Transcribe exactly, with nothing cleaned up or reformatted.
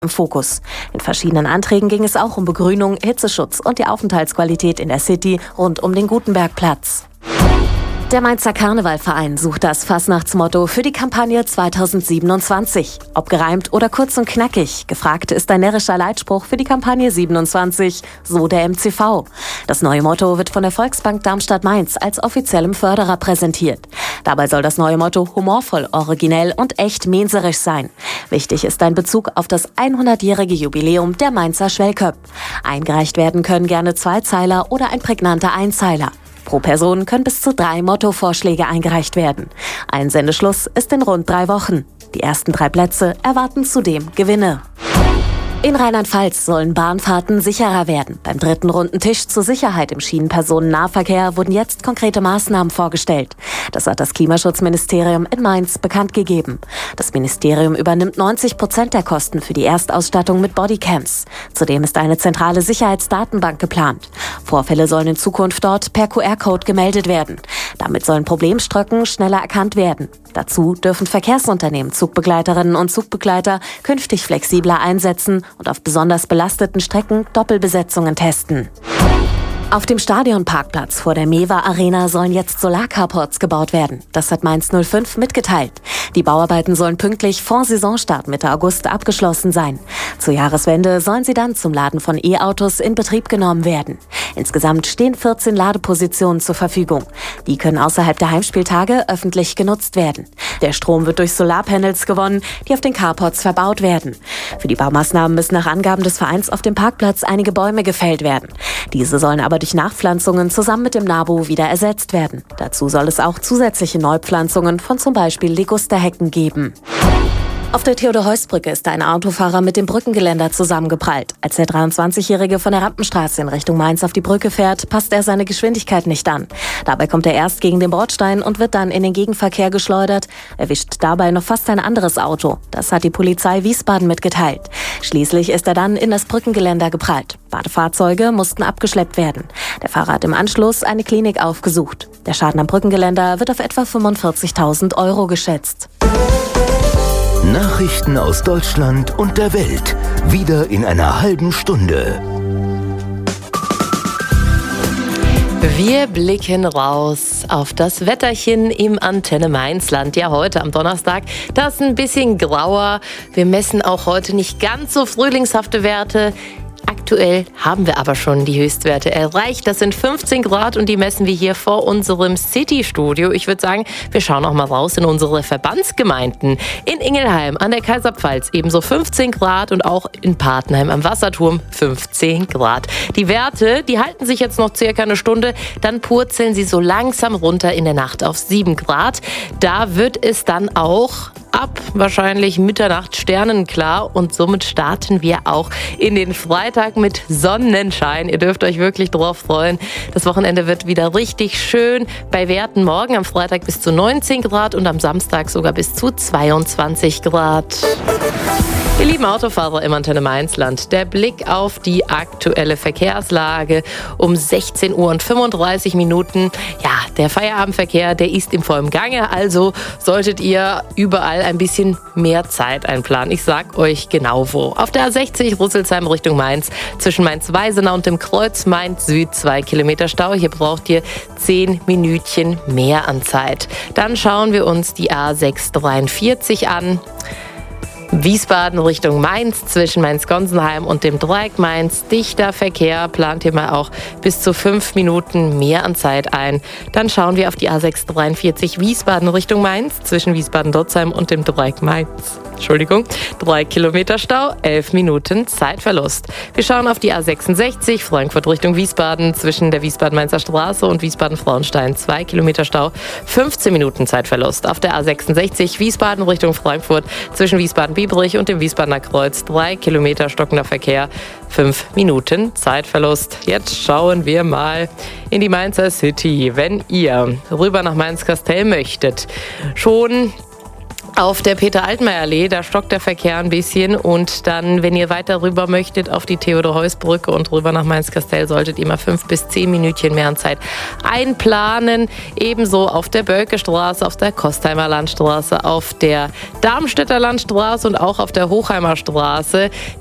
im Fokus. In verschiedenen Anträgen ging es auch um Begrünung, Hitzeschutz und die Aufenthaltsqualität in der City rund um den Gutenbergplatz. Der Mainzer Karnevalverein sucht das Fastnachtsmotto für die Kampagne zweitausendsiebenundzwanzig. Ob gereimt oder kurz und knackig, gefragt ist ein närrischer Leitspruch für die Kampagne siebenundzwanzig, so der M C V. Das neue Motto wird von der Volksbank Darmstadt-Mainz als offiziellem Förderer präsentiert. Dabei soll das neue Motto humorvoll, originell und echt menserisch sein. Wichtig ist ein Bezug auf das hundertjährige Jubiläum der Mainzer Schwellköpp. Eingereicht werden können gerne Zweizeiler oder ein prägnanter Einzeiler. Pro Person können bis zu drei Mottovorschläge eingereicht werden. Einsendeschluss ist in rund drei Wochen. Die ersten drei Plätze erwarten zudem Gewinne. In Rheinland-Pfalz sollen Bahnfahrten sicherer werden. Beim dritten runden Tisch zur Sicherheit im Schienenpersonennahverkehr wurden jetzt konkrete Maßnahmen vorgestellt. Das hat das Klimaschutzministerium in Mainz bekannt gegeben. Das Ministerium übernimmt neunzig Prozent der Kosten für die Erstausstattung mit Bodycams. Zudem ist eine zentrale Sicherheitsdatenbank geplant. Vorfälle sollen in Zukunft dort per Q R-Code gemeldet werden. Damit sollen Problemstrocken schneller erkannt werden. Dazu dürfen Verkehrsunternehmen Zugbegleiterinnen und Zugbegleiter künftig flexibler einsetzen und auf besonders belasteten Strecken Doppelbesetzungen testen. Auf dem Stadionparkplatz vor der Mewa Arena sollen jetzt Solarcarports gebaut werden. Das hat Mainz null fünf mitgeteilt. Die Bauarbeiten sollen pünktlich vor Saisonstart Mitte August abgeschlossen sein. Zur Jahreswende sollen sie dann zum Laden von E-Autos in Betrieb genommen werden. Insgesamt stehen vierzehn Ladepositionen zur Verfügung. Die können außerhalb der Heimspieltage öffentlich genutzt werden. Der Strom wird durch Solarpanels gewonnen, die auf den Carports verbaut werden. Für die Baumaßnahmen müssen nach Angaben des Vereins auf dem Parkplatz einige Bäume gefällt werden. Diese sollen aber durch Nachpflanzungen zusammen mit dem Nabu wieder ersetzt werden. Dazu soll es auch zusätzliche Neupflanzungen von zum Beispiel Ligusterhecken geben. Auf der Theodor-Heuss-Brücke ist ein Autofahrer mit dem Brückengeländer zusammengeprallt. Als der dreiundzwanzigjährige von der Rampenstraße in Richtung Mainz auf die Brücke fährt, passt er seine Geschwindigkeit nicht an. Dabei kommt er erst gegen den Bordstein und wird dann in den Gegenverkehr geschleudert, erwischt dabei noch fast ein anderes Auto. Das hat die Polizei Wiesbaden mitgeteilt. Schließlich ist er dann in das Brückengeländer geprallt. Beide Fahrzeuge mussten abgeschleppt werden. Der Fahrer hat im Anschluss eine Klinik aufgesucht. Der Schaden am Brückengeländer wird auf etwa fünfundvierzigtausend Euro geschätzt. Nachrichten aus Deutschland und der Welt. Wieder in einer halben Stunde. Wir blicken raus auf das Wetterchen im Antenne Mainzland. Ja, heute am Donnerstag, das ist ein bisschen grauer. Wir messen auch heute nicht ganz so frühlingshafte Werte. Aktuell haben wir aber schon die Höchstwerte erreicht. Das sind fünfzehn Grad und die messen wir hier vor unserem City-Studio. Ich würde sagen, wir schauen auch mal raus in unsere Verbandsgemeinden. In Ingelheim an der Kaiserpfalz ebenso fünfzehn Grad und auch in Patenheim am Wasserturm fünfzehn Grad. Die Werte, die halten sich jetzt noch circa eine Stunde, dann purzeln sie so langsam runter in der Nacht auf sieben Grad. Da wird es dann auch ab wahrscheinlich Mitternacht sternenklar und somit starten wir auch in den Freitag mit Sonnenschein. Ihr dürft euch wirklich drauf freuen. Das Wochenende wird wieder richtig schön. Bei Werten morgen am Freitag bis zu neunzehn Grad und am Samstag sogar bis zu zweiundzwanzig Grad. Ihr lieben Autofahrer im Antenne Mainzland, der Blick auf die aktuelle Verkehrslage um sechzehn Uhr und fünfunddreißig Minuten. Ja, der Feierabendverkehr, der ist im vollen Gange, also solltet ihr überall ein bisschen mehr Zeit einplanen. Ich sag euch genau wo. Auf der A sechzig Rüsselsheim Richtung Mainz, zwischen Mainz-Weisenau und dem Kreuz Mainz-Süd, zwei Kilometer Stau. Hier braucht ihr zehn Minütchen mehr an Zeit. Dann schauen wir uns die A sechs dreiundvierzig an. Wiesbaden Richtung Mainz, zwischen Mainz-Gonsenheim und dem Dreieck Mainz. Dichter Verkehr, plant ihr mal auch bis zu fünf Minuten mehr an Zeit ein. Dann schauen wir auf die A sechs dreiundvierzig Wiesbaden Richtung Mainz, zwischen Wiesbaden-Dotzheim und dem Dreieck Mainz. Entschuldigung, drei Kilometer Stau, elf Minuten Zeitverlust. Wir schauen auf die A sechsundsechzig Frankfurt Richtung Wiesbaden, zwischen der Wiesbaden-Mainzer Straße und Wiesbaden-Frauenstein, zwei Kilometer Stau, fünfzehn Minuten Zeitverlust. Auf der A sechsundsechzig Wiesbaden Richtung Frankfurt, zwischen Wiesbaden-Biebrich und dem Wiesbadener Kreuz, drei Kilometer stockender Verkehr, fünf Minuten Zeitverlust. Jetzt schauen wir mal in die Mainzer City. Wenn ihr rüber nach Mainz-Kastell möchtet, schon Auf der Peter-Altmaier-Allee, da stockt der Verkehr ein bisschen und dann, wenn ihr weiter rüber möchtet, auf die Theodor-Heuss-Brücke und rüber nach Mainz-Kastell, solltet ihr mal fünf bis zehn Minütchen mehr an Zeit einplanen. Ebenso auf der Bölke-Straße, auf der Kostheimer Landstraße, auf der Darmstädter Landstraße und auch auf der Hochheimer Straße.